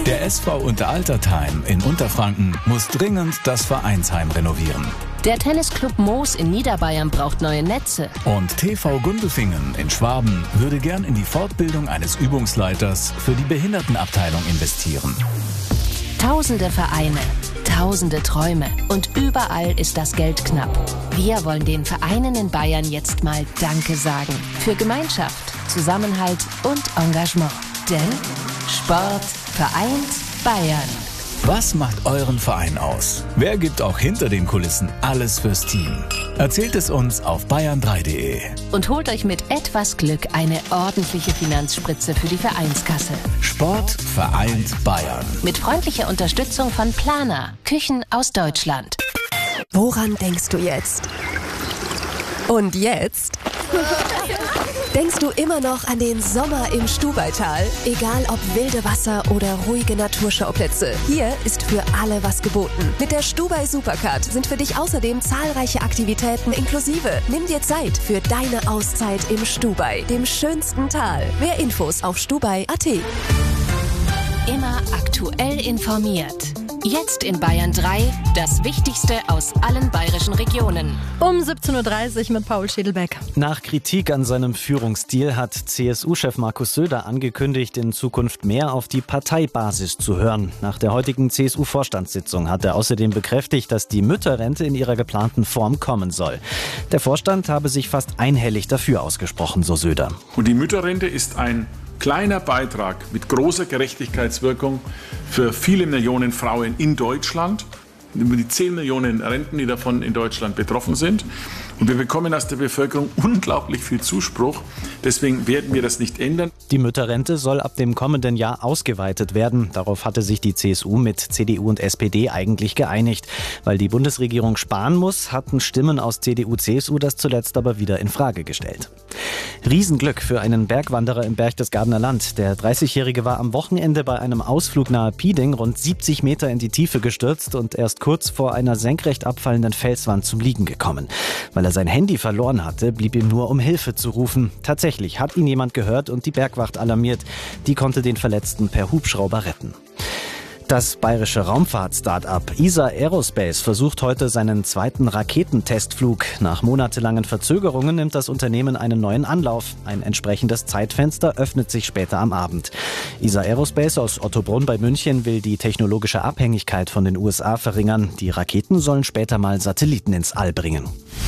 Der SV Unteraltertheim in Unterfranken muss dringend das Vereinsheim renovieren. Der Tennisclub Moos in Niederbayern braucht neue Netze. Und TV Gundelfingen in Schwaben würde gern in die Fortbildung eines Übungsleiters für die Behindertenabteilung investieren. Tausende Vereine, tausende Träume und überall ist das Geld knapp. Wir wollen den Vereinen in Bayern jetzt mal Danke sagen. Für Gemeinschaft, Zusammenhalt und Engagement. Denn Sport vereint Bayern. Was macht euren Verein aus? Wer gibt auch hinter den Kulissen alles fürs Team? Erzählt es uns auf bayern3.de. Und holt euch mit etwas Glück eine ordentliche Finanzspritze für die Vereinskasse. Sport vereint Bayern. Mit freundlicher Unterstützung von Plana, Küchen aus Deutschland. Woran denkst du jetzt? Und jetzt? Denkst du immer noch an den Sommer im Stubaital? Egal ob wilde Wasser oder ruhige Naturschauplätze, hier ist für alle was geboten. Mit der Stubai Supercard sind für dich außerdem zahlreiche Aktivitäten inklusive. Nimm dir Zeit für deine Auszeit im Stubai, dem schönsten Tal. Mehr Infos auf stubai.at. Immer aktuell informiert. Jetzt in Bayern 3, das Wichtigste aus allen bayerischen Regionen. Um 17.30 Uhr mit Paul Schädelbeck. Nach Kritik an seinem Führungsstil hat CSU-Chef Markus Söder angekündigt, in Zukunft mehr auf die Parteibasis zu hören. Nach der heutigen CSU-Vorstandssitzung hat er außerdem bekräftigt, dass die Mütterrente in ihrer geplanten Form kommen soll. Der Vorstand habe sich fast einhellig dafür ausgesprochen, so Söder. Und die Mütterrente ist ein kleiner Beitrag mit großer Gerechtigkeitswirkung für viele Millionen Frauen in Deutschland, über die 10 Millionen Renten, die davon in Deutschland betroffen sind. Und wir bekommen aus der Bevölkerung unglaublich viel Zuspruch. Deswegen werden wir das nicht ändern. Die Mütterrente soll ab dem kommenden Jahr ausgeweitet werden. Darauf hatte sich die CSU mit CDU und SPD eigentlich geeinigt. Weil die Bundesregierung sparen muss, hatten Stimmen aus CDU, CSU das zuletzt aber wieder in Frage gestellt. Riesenglück für einen Bergwanderer im Berchtesgadener Land. Der 30-Jährige war am Wochenende bei einem Ausflug nahe Pieding rund 70 Meter in die Tiefe gestürzt und erst kurz vor einer senkrecht abfallenden Felswand zum Liegen gekommen. Weil er sein Handy verloren hatte, blieb ihm nur um Hilfe zu rufen. Tatsächlich hat ihn jemand gehört und die Bergwacht alarmiert. Die konnte den Verletzten per Hubschrauber retten. Das bayerische Raumfahrt-Start-up ESA Aerospace versucht heute seinen zweiten Raketentestflug. Nach monatelangen Verzögerungen nimmt das Unternehmen einen neuen Anlauf. Ein entsprechendes Zeitfenster öffnet sich später am Abend. ESA Aerospace aus Ottobrunn bei München will die technologische Abhängigkeit von den USA verringern. Die Raketen sollen später mal Satelliten ins All bringen.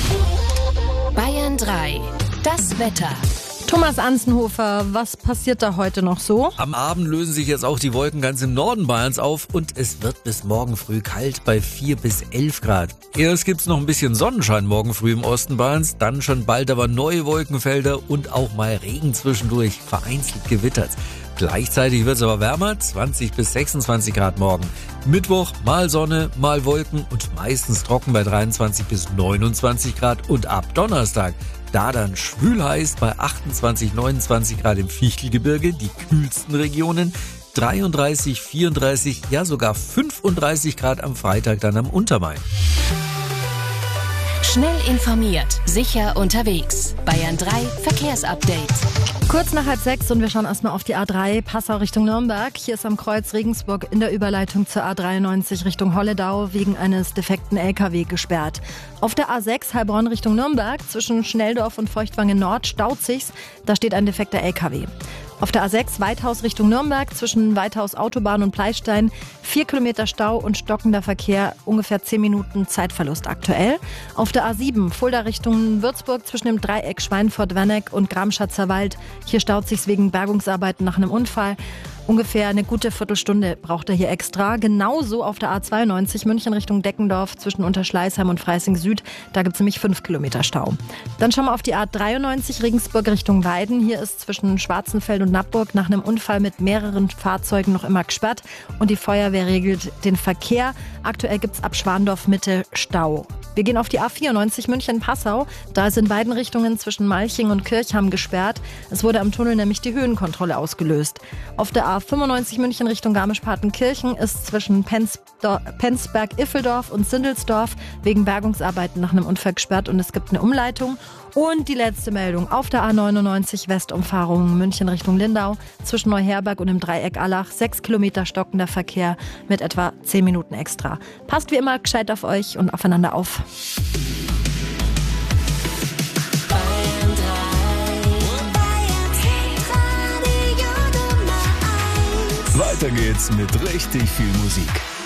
Bayern 3, das Wetter. Thomas Anzenhofer, was passiert da heute noch so? Am Abend lösen sich jetzt auch die Wolken ganz im Norden Bayerns auf und es wird bis morgen früh kalt bei 4 bis 11 Grad. Erst gibt's noch ein bisschen Sonnenschein morgen früh im Osten Bayerns, dann schon bald aber neue Wolkenfelder und auch mal Regen zwischendurch, vereinzelt gewittert. Gleichzeitig wird's aber wärmer, 20 bis 26 Grad morgen. Mittwoch mal Sonne, mal Wolken und meistens trocken bei 23 bis 29 Grad und ab Donnerstag da dann schwül heiß bei 28, 29 Grad im Fichtelgebirge, die kühlsten Regionen, 33, 34, ja sogar 35 Grad am Freitag dann am Untermain. Schnell informiert, sicher unterwegs. Bayern 3 Verkehrsupdate. Kurz nach 5:30 und wir schauen erstmal auf die A3 Passau Richtung Nürnberg. Hier ist am Kreuz Regensburg in der Überleitung zur A93 Richtung Holledau wegen eines defekten LKW gesperrt. Auf der A6 Heilbronn Richtung Nürnberg zwischen Schnelldorf und Feuchtwangen Nord staut sich's. Da steht ein defekter LKW. Auf der A6 Weithaus Richtung Nürnberg zwischen Weithaus Autobahn und Pleistein 4 Kilometer Stau und stockender Verkehr, ungefähr 10 Minuten Zeitverlust aktuell. Auf der A7 Fulda Richtung Würzburg zwischen dem Dreieck Schweinfurt-Werneck und Gramschatzer Wald. Hier staut sich's wegen Bergungsarbeiten nach einem Unfall. Ungefähr eine gute Viertelstunde braucht er hier extra. Genauso auf der A92 München Richtung Deckendorf zwischen Unterschleißheim und Freising Süd. Da gibt es nämlich 5 Kilometer Stau. Dann schauen wir auf die A93 Regensburg Richtung Weiden. Hier ist zwischen Schwarzenfeld und Nappburg nach einem Unfall mit mehreren Fahrzeugen noch immer gesperrt. Und die Feuerwehr regelt den Verkehr. Aktuell gibt es ab Schwandorf Mitte Stau. Wir gehen auf die A94 München-Passau. Da ist in beiden Richtungen zwischen Malching und Kirchham gesperrt. Es wurde am Tunnel nämlich die Höhenkontrolle ausgelöst. Auf der A95 München Richtung Garmisch-Partenkirchen ist zwischen Penzberg-Iffeldorf und Sindelsdorf wegen Bergungsarbeiten nach einem Unfall gesperrt und es gibt eine Umleitung. Und die letzte Meldung auf der A99 Westumfahrung München Richtung Lindau zwischen Neuherberg und dem Dreieck Allach 6 Kilometer stockender Verkehr mit etwa 10 Minuten extra. Passt wie immer gescheit auf euch und aufeinander auf. Weiter geht's mit richtig viel Musik.